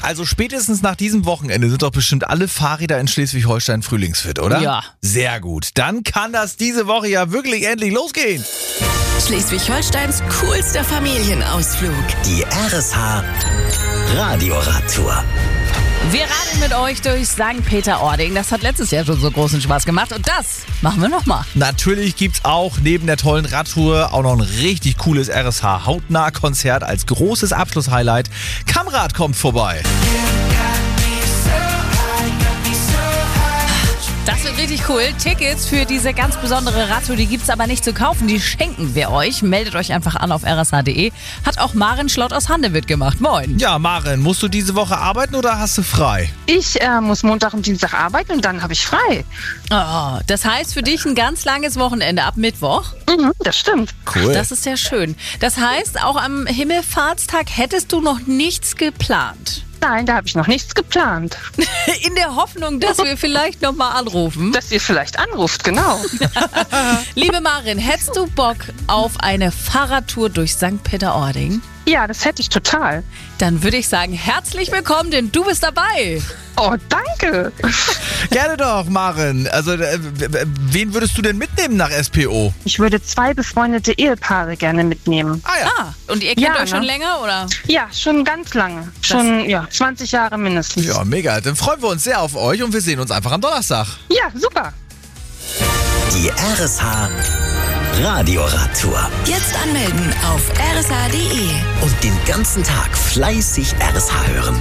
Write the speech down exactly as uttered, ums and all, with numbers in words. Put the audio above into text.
Also spätestens nach diesem Wochenende sind doch bestimmt alle Fahrräder in Schleswig-Holstein frühlingsfit, oder? Ja. Sehr gut. Dann kann das diese Woche ja wirklich endlich losgehen. Schleswig-Holsteins coolster Familienausflug. Die R S H Radioradtour. Wir radeln mit euch durch Sankt Peter-Ording. Das hat letztes Jahr schon so großen Spaß gemacht und das machen wir nochmal. Natürlich gibt's auch neben der tollen Radtour auch noch ein richtig cooles R S H-Hautnah-Konzert als großes Abschlusshighlight. Kamrad kommt vorbei. Das wird richtig cool. Tickets für diese ganz besondere Radtour, die gibt's aber nicht zu kaufen. Die schenken wir euch. Meldet euch einfach an auf r s h punkt d e. Hat auch Maren Schlott aus Handewitt gemacht. Moin. Ja, Maren, musst du diese Woche arbeiten oder hast du frei? Ich äh, muss Montag und Dienstag arbeiten und dann habe ich frei. Oh, das heißt für dich ein ganz langes Wochenende ab Mittwoch? Mhm, das stimmt. Cool. Das ist ja schön. Das heißt, auch am Himmelfahrtstag hättest du noch nichts geplant. Nein, da habe ich noch nichts geplant. In der Hoffnung, dass wir vielleicht nochmal anrufen. Dass ihr vielleicht anruft, genau. Liebe Maren, hättest du Bock auf eine Fahrradtour durch Sankt Peter-Ording? Ja, das hätte ich total. Dann würde ich sagen, herzlich willkommen, denn du bist dabei. Oh, danke. Gerne doch, Maren. Also, äh, wen würdest du denn mitnehmen nach S P O? Ich würde zwei befreundete Ehepaare gerne mitnehmen. Ah ja. Ah, und ihr kennt Ja, euch schon ne? länger, oder? Ja, schon ganz lange. Schon ja, zwanzig Jahre mindestens. Ja, mega. Dann freuen wir uns sehr auf euch und wir sehen uns einfach am Donnerstag. Ja, super. Die R S H Radioradtour. Jetzt anmelden auf r s h punkt d e. Und den ganzen Tag fleißig R S H hören.